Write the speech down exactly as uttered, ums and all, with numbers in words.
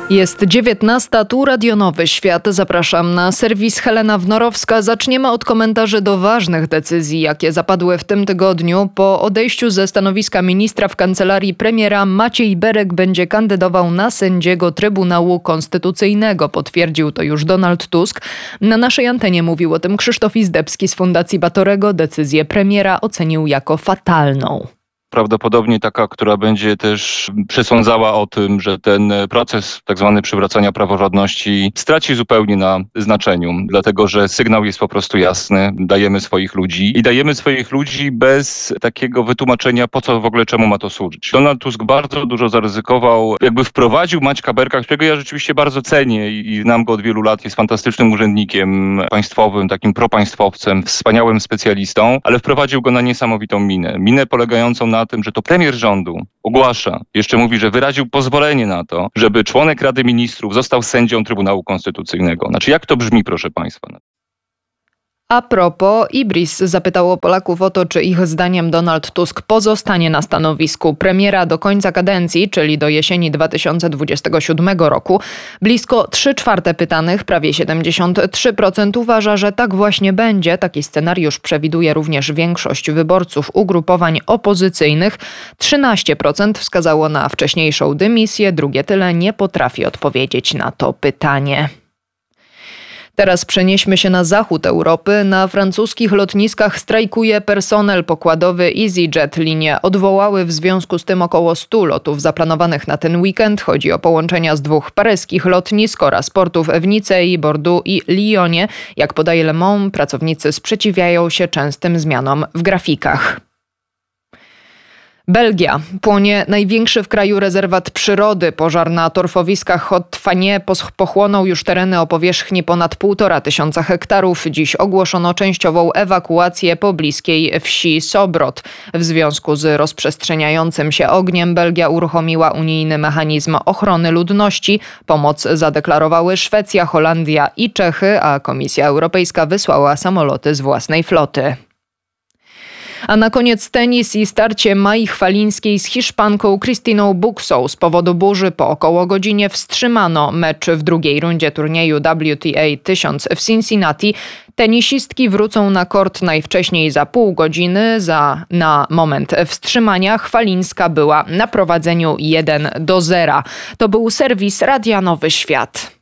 Jest dziewiętnasta, tu Radio Nowy Świat. Zapraszam na serwis Helena Wnorowska. Zaczniemy od komentarzy do ważnych decyzji, jakie zapadły w tym tygodniu. Po odejściu ze stanowiska ministra w kancelarii premiera Maciej Berek będzie kandydował na sędziego Trybunału Konstytucyjnego. Potwierdził to już Donald Tusk. Na naszej antenie mówił o tym Krzysztof Izdebski z Fundacji Batorego. Decyzję premiera ocenił jako fatalną. Prawdopodobnie taka, która będzie też przesądzała o tym, że ten proces tak zwany przywracania praworządności straci zupełnie na znaczeniu, dlatego że sygnał jest po prostu jasny. Dajemy swoich ludzi i dajemy swoich ludzi bez takiego wytłumaczenia, po co w ogóle, czemu ma to służyć. Donald Tusk bardzo dużo zaryzykował, jakby wprowadził Maćka Berka, którego ja rzeczywiście bardzo cenię i znam go od wielu lat, jest fantastycznym urzędnikiem państwowym, takim propaństwowcem, wspaniałym specjalistą, ale wprowadził go na niesamowitą minę. Minę polegającą na tym, że to premier rządu ogłasza, jeszcze mówi, że wyraził pozwolenie na to, żeby członek Rady Ministrów został sędzią Trybunału Konstytucyjnego. Znaczy, jak to brzmi, proszę państwa? A propos, Ibris zapytało Polaków o to, czy ich zdaniem Donald Tusk pozostanie na stanowisku premiera do końca kadencji, czyli do jesieni dwa tysiące dwudziestego siódmego roku. Blisko trzy czwarte pytanych, prawie siedemdziesiąt trzy procent uważa, że tak właśnie będzie. Taki scenariusz przewiduje również większość wyborców ugrupowań opozycyjnych. trzynaście procent wskazało na wcześniejszą dymisję, drugie tyle nie potrafi odpowiedzieć na to pytanie. Teraz przenieśmy się na zachód Europy. Na francuskich lotniskach strajkuje personel pokładowy EasyJet. Linie odwołały w związku z tym około stu lotów zaplanowanych na ten weekend. Chodzi o połączenia z dwóch paryskich lotnisk oraz portów w Nicei, Bordeaux i Lyonie. Jak podaje Le Monde, pracownicy sprzeciwiają się częstym zmianom w grafikach. Belgia. Płonie największy w kraju rezerwat przyrody. Pożar na torfowiskach Haute-Fagné pochłonął już tereny o powierzchni ponad półtora tysiąca hektarów. Dziś ogłoszono częściową ewakuację pobliskiej wsi Sobrot. W związku z rozprzestrzeniającym się ogniem Belgia uruchomiła unijny mechanizm ochrony ludności. Pomoc zadeklarowały Szwecja, Holandia i Czechy, a Komisja Europejska wysłała samoloty z własnej floty. A na koniec tenis i starcie Mai Chwalińskiej z Hiszpanką Christiną Buxą. Z powodu burzy po około godzinie wstrzymano mecz w drugiej rundzie turnieju W T A tysiąc w Cincinnati. Tenisistki wrócą na kort najwcześniej za pół godziny. Za, na moment wstrzymania Chwalińska była na prowadzeniu jeden do zera. To był serwis Radia Nowy Świat.